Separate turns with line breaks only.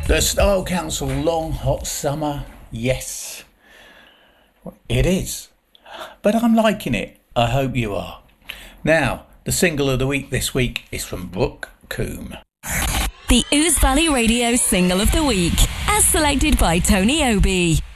The Style Council long hot summer, yes, it is. But I'm liking it. I hope you are. Now, the single of the week this week is from Brooke Coombe.
The Ouse Valley Radio Single of the Week, as selected by Tony Obi.